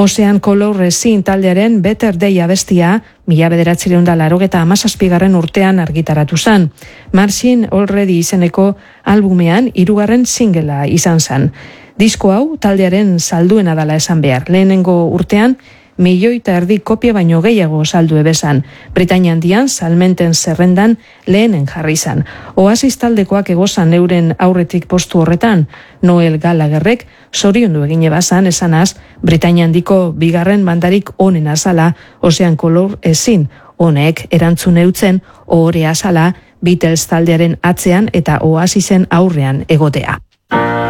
Ocean Color ezin taldearen Better Day abestia 1987 urtean argitaratu zen. Marching Already izeneko albumean 3. singlea izan zen. Disko hau taldearen salduena dela esan behar. Lehenengo urtean 1,5 milioi kopia baino gehiago saldu ebezan. Britainia Handian salmenten zerrendan lehenen jarri zan. Oasis taldekoak egozan euren aurretik postu horretan. Noel Gallagherrek zoriondu egin ebazan esanaz Britainia Handiko 2. bandarik onen azala Ocean Color ezin. Honek erantzun eutzen ohore azala Beatles taldearen atzean eta Oasisen aurrean egotea.